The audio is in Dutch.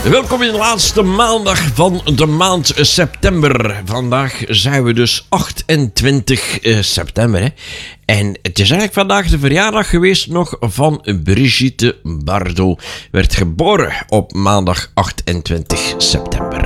Welkom in de laatste maandag van de maand september. Vandaag zijn we dus 28 september. Hè? En het is eigenlijk vandaag de verjaardag geweest nog van Brigitte Bardot. Werd geboren op maandag 28 september.